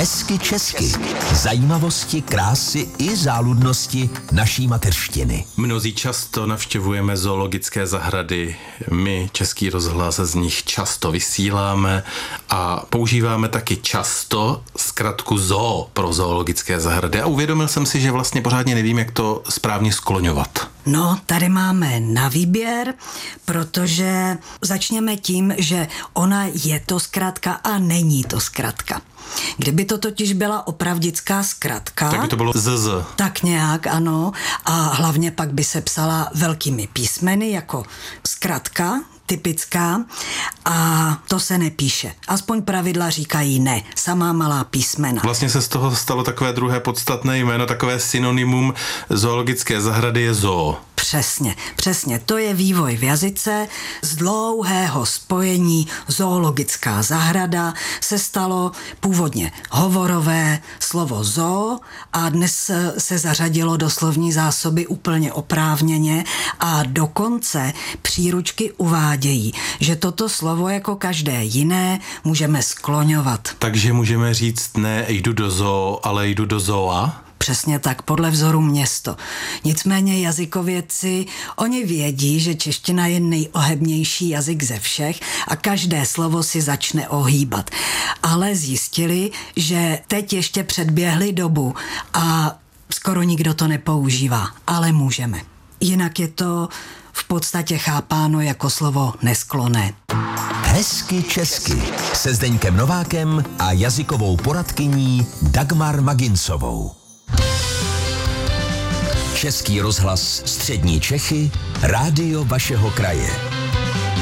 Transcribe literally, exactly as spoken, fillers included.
Hezky česky. Zajímavosti, krásy i záludnosti naší mateřštiny. Mnozí často navštěvujeme zoologické zahrady. My, Český rozhlas, z nich často vysíláme a používáme taky často zkratku zoo pro zoologické zahrady. A uvědomil jsem si, že vlastně pořádně nevím, jak to správně skloňovat. No, tady máme na výběr, protože začněme tím, že ona je to zkratka a není to zkratka. Kdyby to totiž byla opravdická zkratka... Tak by to bylo Z Z. Tak nějak, ano. A hlavně pak by se psala velkými písmeny jako zkratka, typická, a to se nepíše. Aspoň pravidla říkají ne, samá malá písmena. Vlastně se z toho stalo takové druhé podstatné jméno, takové synonymum zoologické zahrady je zoo. Přesně, přesně, to je vývoj v jazyce. Z dlouhého spojení zoologická zahrada se stalo původně hovorové slovo zoo a dnes se zařadilo do slovní zásoby úplně oprávněně a dokonce příručky uvádějí, že toto slovo jako každé jiné můžeme skloňovat. Takže můžeme říct ne jdu do zoo, ale jdu do zoa? Přesně tak, podle vzoru město. Nicméně jazykovědci, oni vědí, že čeština je nejohebnější jazyk ze všech a každé slovo si začne ohýbat. Ale zjistili, že teď ještě předběhli dobu a skoro nikdo to nepoužívá, ale můžeme. Jinak je to v podstatě chápáno jako slovo nesklonné. Hezky česky se Zdeňkem Novákem a jazykovou poradkyní Dagmar Maginsovou. Český rozhlas Střední Čechy, rádio vašeho kraje.